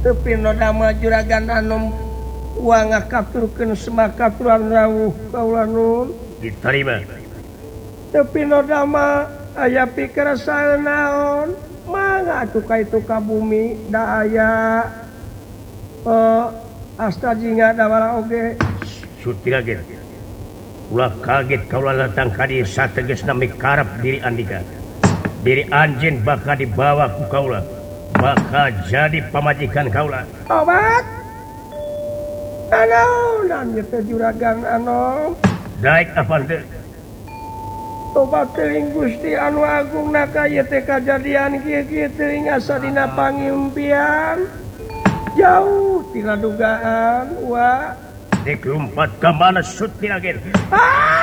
tapi nodama juragan anom uang ngaturkeun semakaturan rawuh kaula nun diterima tapi nodama aya pikir sae naon mangga atuh ka itu ka bumi da aya astajinga da wala oge Sutiragen ulah kaget kaula datang ka dieu sategesna mikarep diri Andika diri anjeun bakal dibawa ku kaula bakal jadi pamajikan kaula obat naon teh juragan anom daek apa teu obat teuing Gusti anu agung naka ieu teh kajadian kieu teuing asa dina pangimpian jauh tina dugaan wa dek lumpat ka mana Sutiragen ah